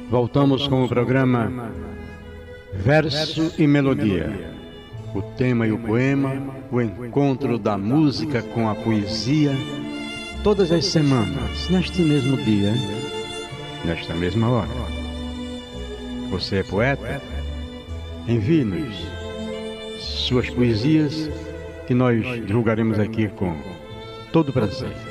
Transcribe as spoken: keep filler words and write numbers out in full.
Voltamos com o programa Verso e Melodia. O tema e o poema, o encontro da música com a poesia, todas as semanas, neste mesmo dia, nesta mesma hora. Você é poeta? Envie-nos suas poesias que nós divulgaremos aqui com todo prazer.